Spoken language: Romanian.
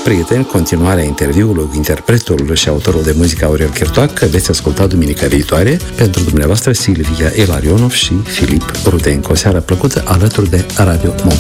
prieteni, continuarea interviului cu interpretul și autorul de muzică Aurel Chirtoac veți asculta duminica viitoare. Pentru dumneavoastră Silvia Ilarionov și Filip Rudenco. O seară plăcută alături de Radio Moldova.